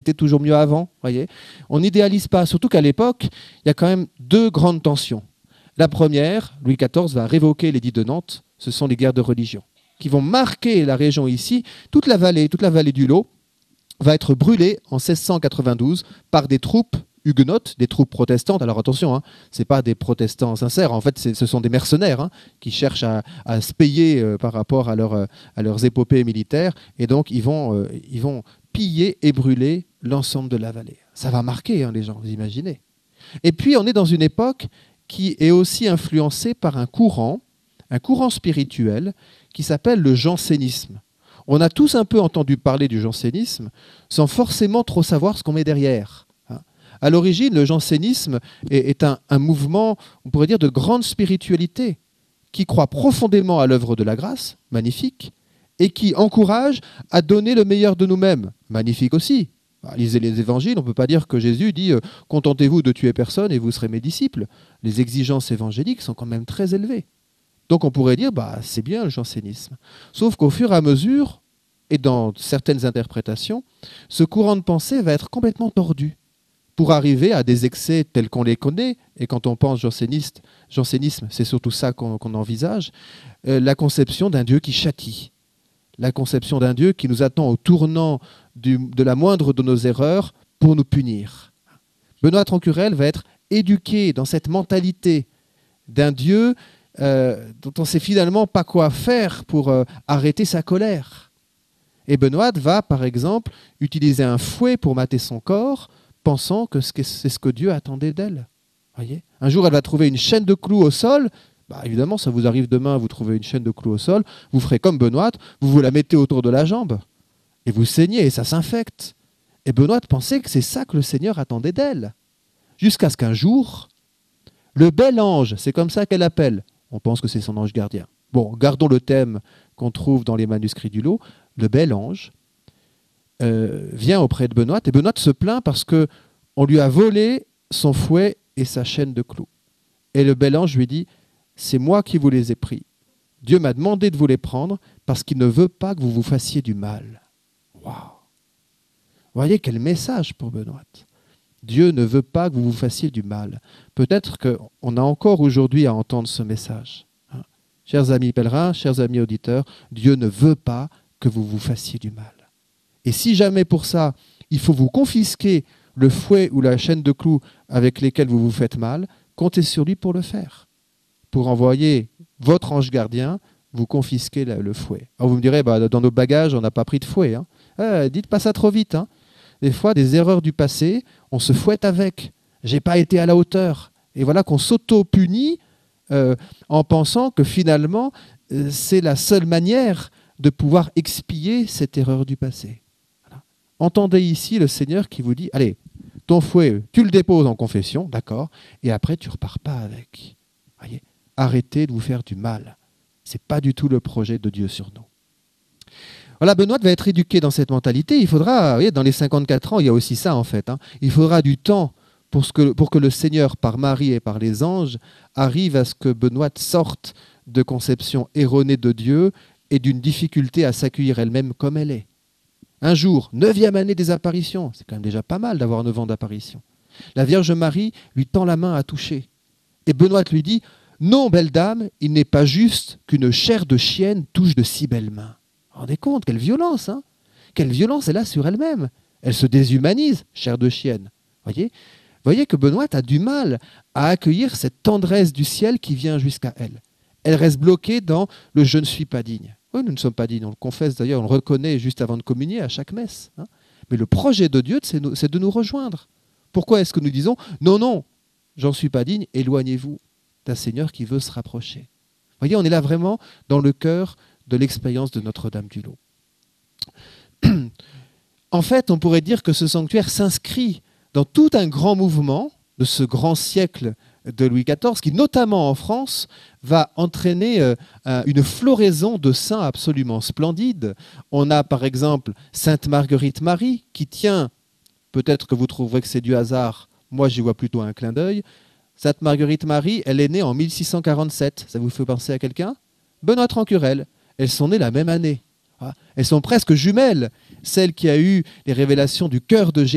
c'était toujours mieux avant. Voyez, on n'idéalise pas, surtout qu'à l'époque, il y a quand même deux grandes tensions. La première, Louis XIV va révoquer l'édit de Nantes, ce sont les guerres de religion, qui vont marquer la région ici. Toute la vallée du Lot va être brûlée en 1692 par des troupes huguenotes, des troupes protestantes. Alors attention, hein, ce n'est pas des protestants sincères, en fait ce sont des mercenaires hein, qui cherchent à se payer par rapport à leurs épopées militaires, et donc ils vont piller et brûler l'ensemble de la vallée. Ça va marquer hein, les gens, vous imaginez. Et puis on est dans une époque qui est aussi influencée par un courant spirituel qui s'appelle le jansénisme. On a tous un peu entendu parler du jansénisme sans forcément trop savoir ce qu'on met derrière. À l'origine, le jansénisme est un mouvement, on pourrait dire, de grande spiritualité, qui croit profondément à l'œuvre de la grâce, magnifique, et qui encourage à donner le meilleur de nous-mêmes, magnifique aussi. Lisez les évangiles, on ne peut pas dire que Jésus dit « Contentez-vous de tuer personne et vous serez mes disciples ». Les exigences évangéliques sont quand même très élevées. Donc on pourrait dire c'est bien le jansénisme. Sauf qu'au fur et à mesure, et dans certaines interprétations, ce courant de pensée va être complètement tordu, pour arriver à des excès tels qu'on les connaît, et quand on pense jansénisme, c'est surtout ça qu'on envisage, la conception d'un Dieu qui châtie, la conception d'un Dieu qui nous attend au tournant de la moindre de nos erreurs pour nous punir. Benoît Trancurel va être éduqué dans cette mentalité d'un Dieu dont on ne sait finalement pas quoi faire pour arrêter sa colère. Et Benoît va, par exemple, utiliser un fouet pour mater son corps, pensant que c'est ce que Dieu attendait d'elle. Voyez ? Un jour, elle va trouver une chaîne de clous au sol. Évidemment, ça vous arrive demain, vous trouvez une chaîne de clous au sol, vous ferez comme Benoît, vous la mettez autour de la jambe, et vous saignez, et ça s'infecte. Et Benoît pensait que c'est ça que le Seigneur attendait d'elle. Jusqu'à ce qu'un jour, le bel ange, c'est comme ça qu'elle appelle, on pense que c'est son ange gardien. Bon, gardons le thème qu'on trouve dans les manuscrits du Lot, le bel ange, vient auprès de Benoît, et Benoît se plaint parce qu'on lui a volé son fouet et sa chaîne de clous. Et le bel ange lui dit « C'est moi qui vous les ai pris. Dieu m'a demandé de vous les prendre parce qu'il ne veut pas que vous vous fassiez du mal. » Waouh ! Vous voyez quel message pour Benoît. Dieu ne veut pas que vous vous fassiez du mal. Peut-être qu'on a encore aujourd'hui à entendre ce message. Chers amis pèlerins, chers amis auditeurs, Dieu ne veut pas que vous vous fassiez du mal. Et si jamais pour ça, il faut vous confisquer le fouet ou la chaîne de clous avec lesquels vous vous faites mal, comptez sur lui pour le faire. Pour envoyer votre ange gardien, vous confisquer le fouet. Alors vous me direz, dans nos bagages, on n'a pas pris de fouet. Hein. Dites pas ça trop vite. Hein. Des fois, des erreurs du passé, on se fouette avec. J'ai pas été à la hauteur. Et voilà qu'on s'auto-punit en pensant que finalement, c'est la seule manière de pouvoir expier cette erreur du passé. Voilà. Entendez ici le Seigneur qui vous dit, allez, ton fouet, tu le déposes en confession, d'accord, et après tu repars pas avec. Voyez, arrêtez de vous faire du mal. Ce n'est pas du tout le projet de Dieu sur nous. Voilà, Benoît va être éduqué dans cette mentalité. Il faudra, vous voyez, dans les 54 ans, il y a aussi ça en fait. Il faudra du temps pour que le Seigneur, par Marie et par les anges, arrive à ce que Benoît sorte de conception erronée de Dieu et d'une difficulté à s'accueillir elle-même comme elle est. Un jour, 9e année des apparitions, c'est quand même déjà pas mal d'avoir 9 ans d'apparition. La Vierge Marie lui tend la main à toucher. Et Benoît lui dit « Non, belle dame, il n'est pas juste qu'une chair de chienne touche de si belles mains. » Vous vous rendez compte, quelle violence, hein ? Quelle violence elle a sur elle-même. Elle se déshumanise, chair de chienne. Voyez que Benoît a du mal à accueillir cette tendresse du ciel qui vient jusqu'à elle. Elle reste bloquée dans « le je ne suis pas digne ». Oui, nous ne sommes pas dignes, on le confesse d'ailleurs, on le reconnaît juste avant de communier à chaque messe. Hein. Mais le projet de Dieu, c'est de nous rejoindre. Pourquoi est-ce que nous disons « Non, non, j'en suis pas digne, éloignez-vous d'un Seigneur qui veut se rapprocher ». Vous voyez, on est là vraiment dans le cœur de l'expérience de Notre-Dame du Lot. En fait, on pourrait dire que ce sanctuaire s'inscrit dans tout un grand mouvement de ce grand siècle de Louis XIV, qui notamment en France va entraîner une floraison de saints absolument splendides. On a par exemple Sainte Marguerite Marie qui tient, peut-être que vous trouverez que c'est du hasard, moi j'y vois plutôt un clin d'œil. Sainte Marguerite Marie, elle est née en 1647, ça vous fait penser à quelqu'un? Benoît Trancurel, elles sont nées la même année. Elles sont presque jumelles, celle qui a eu les révélations du cœur de Jésus